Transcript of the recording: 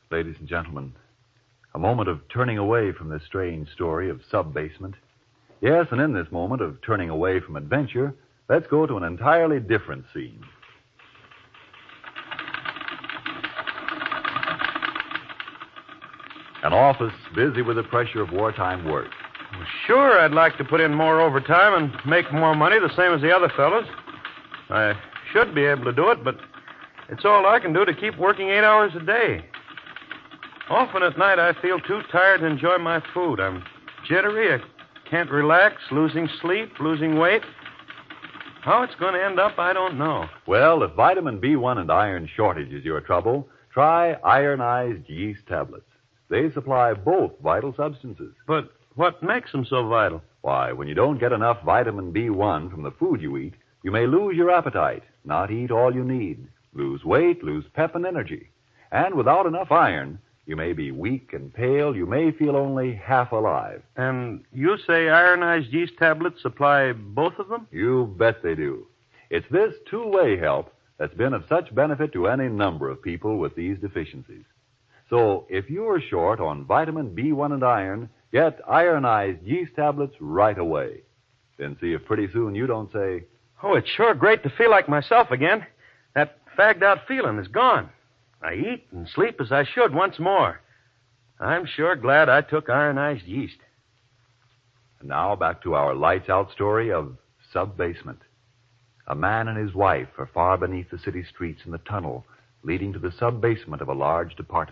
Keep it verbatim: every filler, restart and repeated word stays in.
Ladies and gentlemen, a moment of turning away from this strange story of sub-basement. Yes, and in this moment of turning away from adventure, let's go to an entirely different scene. An office busy with the pressure of wartime work. Well, sure, I'd like to put in more overtime and make more money, the same as the other fellows. I should be able to do it, but it's all I can do to keep working eight hours a day. Often at night, I feel too tired to enjoy my food. I'm jittery, I can't relax, losing sleep, losing weight. How it's going to end up, I don't know. Well, if vitamin B one and iron shortage is your trouble, try ironized yeast tablets. They supply both vital substances. But what makes them so vital? Why, when you don't get enough vitamin B one from the food you eat, you may lose your appetite, not eat all you need, lose weight, lose pep and energy. And without enough iron, you may be weak and pale. You may feel only half alive. And you say ironized yeast tablets supply both of them? You bet they do. It's this two-way help that's been of such benefit to any number of people with these deficiencies. So if you're short on vitamin B one and iron, get ironized yeast tablets right away. Then see if pretty soon you don't say, "Oh, it's sure great to feel like myself again. That fagged-out feeling is gone. I eat and sleep as I should once more. I'm sure glad I took ironized yeast." And now back to our lights-out story of sub-basement. A man and his wife are far beneath the city streets in the tunnel leading to the sub-basement of a large department